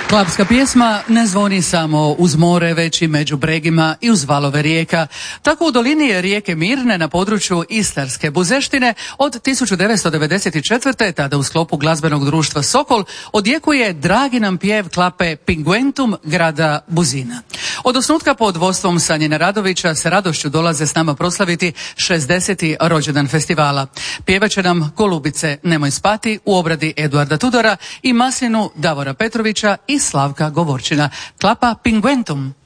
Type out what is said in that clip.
Klapska pjesma ne zvoni samo uz more, već i među bregima i uz valove rijeka. Tako u dolini rijeke Mirne na području Istarske Buzeštine od 1994. tada u sklopu glazbenog društva Sokol odjekuje dragi nam pjev klape Pinguentum grada Buzina. Od osnutka pod vodstvom Sanjina Radovića s radošću dolaze s nama proslaviti 60. rođendan festivala. Pjevat će nam Golubice nemoj spati u obradi Eduarda Tudora i Maslinu Davora Petrovića i Slavka Govorčina. Klapa Pinguentum.